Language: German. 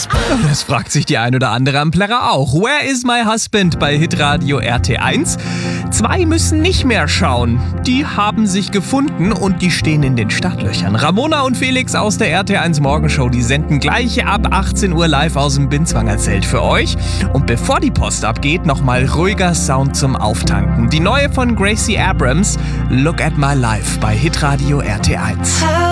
Das fragt sich die ein oder andere am Plärrer auch. Where is my husband bei Hitradio RT1? 2 müssen nicht mehr schauen. Die haben sich gefunden und die stehen in den Startlöchern. Ramona und Felix aus der RT1 Morgenshow, die senden gleich ab 18 Uhr live aus dem Binzwanger Zelt für euch. Und bevor die Post abgeht, nochmal ruhiger Sound zum Auftanken. Die neue von Gracie Abrams, Look at My Life bei Hitradio RT1.